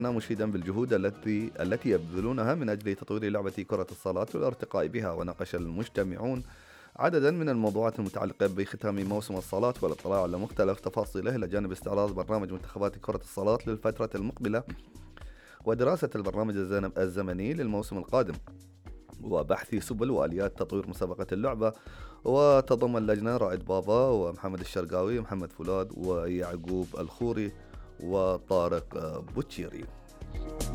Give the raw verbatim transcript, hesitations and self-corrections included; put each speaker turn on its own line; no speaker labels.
مشيدا بالجهود التي التي يبذلونها من أجل تطوير لعبة كرة الصالات والارتقاء بها. وناقش المجتمعون عددا من الموضوعات المتعلقة بختام موسم الصالات والاطلاع على مختلف تفاصيله، إلى جانب استعراض برنامج منتخبات كرة الصالات للفترة المقبلة ودراسة البرنامج الزن- الزمني للموسم القادم، وبحث سبل وآليات تطوير مسابقة اللعبة. وتضم اللجنة رائد بابا ومحمد الشرقاوي، محمد فولاد ويعقوب الخوري وطارق آه، بوتشيري.